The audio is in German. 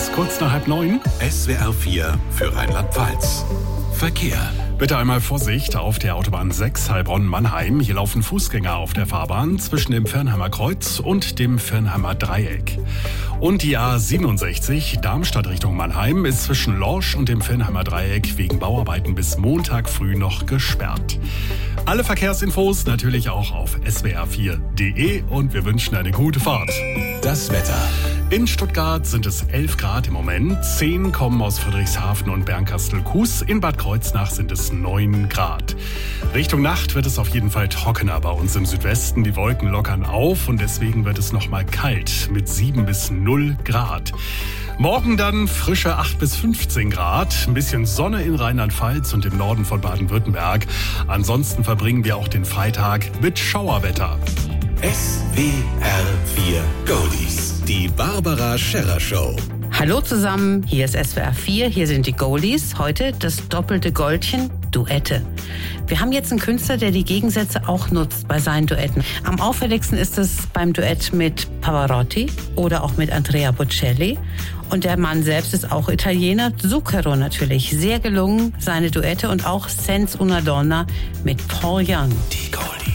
ist kurz nach 8:30. SWR 4 für Rheinland-Pfalz. Verkehr. Bitte einmal Vorsicht auf der Autobahn 6 Heilbronn-Mannheim. Hier laufen Fußgänger auf der Fahrbahn zwischen dem Viernheimer Kreuz und dem Viernheimer Dreieck. Und die A67 Darmstadt Richtung Mannheim ist zwischen Lorsch und dem Viernheimer Dreieck wegen Bauarbeiten bis Montag früh noch gesperrt. Alle Verkehrsinfos natürlich auch auf swr4.de und wir wünschen eine gute Fahrt. Das Wetter. In Stuttgart sind es 11 Grad im Moment, 10 kommen aus Friedrichshafen und Bernkastel-Kues, in Bad Kreuznach sind es 9 Grad. Richtung Nacht wird es auf jeden Fall trockener bei uns im Südwesten, die Wolken lockern auf und deswegen wird es nochmal kalt mit 7 bis 0 Grad. Morgen dann frische 8 bis 15 Grad, ein bisschen Sonne in Rheinland-Pfalz und im Norden von Baden-Württemberg. Ansonsten verbringen wir auch den Freitag mit Schauerwetter. SWR 4 Goldies. Die Barbara Scherrer Show. Hallo zusammen, hier ist SWR 4, hier sind die Goldies. Heute das doppelte Goldchen, Duette. Wir haben jetzt einen Künstler, der die Gegensätze auch nutzt bei seinen Duetten. Am auffälligsten ist es beim Duett mit Pavarotti oder auch mit Andrea Bocelli. Und der Mann selbst ist auch Italiener, Zucchero natürlich. Sehr gelungen, seine Duette und auch Senza una donna mit Paul Young. Die Goldies.